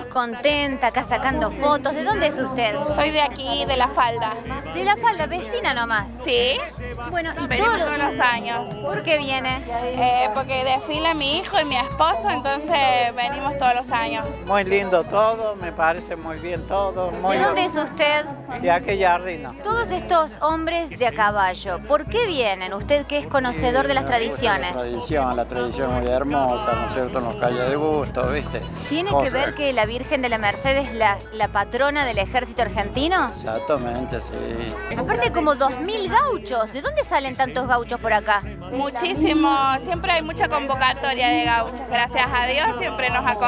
contenta, acá sacando fotos. ¿De dónde es usted? Soy de aquí, de La Falda. De La Falda, vecina nomás. Sí, Bueno, y venimos todos los años. ¿Por qué viene? Porque desfila mi hijo y mi esposo, entonces venimos todos los años. Muy lindo todo, me parece muy bien todo. Muy ¿De dónde es usted? De aquí Jardino. Todos estos hombres de a caballo, ¿por qué vienen? Usted que es conocedor de las tradiciones. La tradición muy hermosa, ¿no es cierto? Nos cae de gusto, ¿viste? ¿Tiene que ver que la Virgen de la Merced es la patrona del ejército argentino? Exactamente, sí. Aparte como 2000 gauchos, ¿de dónde salen tantos gauchos por acá? Muchísimo, siempre hay mucha convocatoria de gauchos, gracias a Dios siempre nos acompañan.